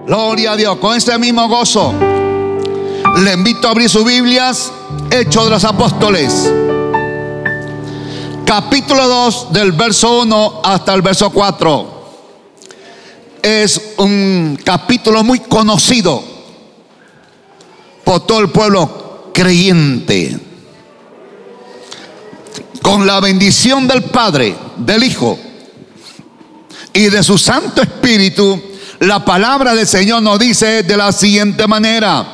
Gloria a Dios. Con este mismo gozo le invito a abrir sus Biblias. Hechos de los Apóstoles, capítulo 2, del verso 1 hasta el verso 4. Es un capítulo muy conocido por todo el pueblo creyente. Con la bendición del Padre, del Hijo y de su Santo Espíritu, la palabra del Señor nos dice de la siguiente manera: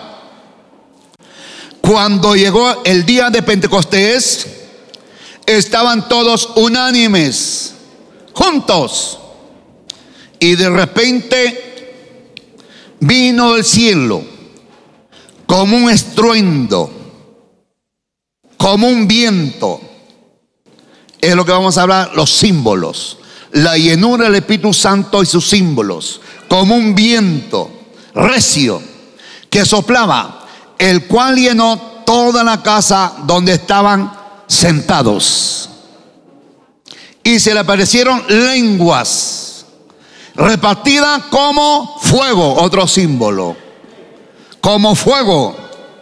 cuando llegó el día de Pentecostés, estaban todos unánimes, juntos, y de repente vino del cielo como un estruendo, como un viento. Es lo que vamos a hablar, los símbolos, la llenura del Espíritu Santo y sus símbolos, como un viento recio que soplaba, el cual llenó toda la casa donde estaban sentados. Y se le aparecieron lenguas repartidas como fuego, otro símbolo, como fuego,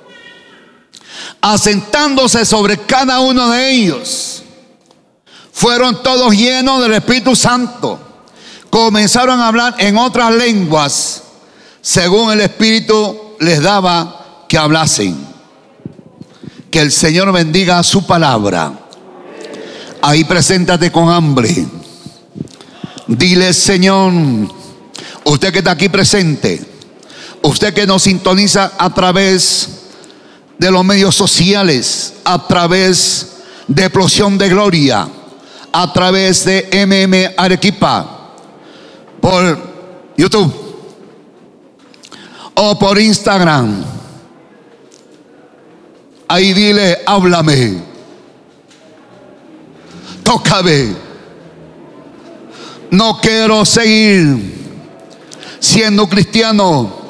asentándose sobre cada uno de ellos. Fueron todos llenos del Espíritu Santo. Comenzaron a hablar en otras lenguas, según el Espíritu les daba que hablasen. Que el Señor bendiga su palabra. Ahí preséntate con hambre. Dile: Señor, usted que está aquí presente, usted que nos sintoniza a través de los medios sociales, a través de Explosión de Gloria, a través de MM Arequipa, por YouTube o por Instagram, ahí dile: háblame, tócame. No quiero seguir siendo cristiano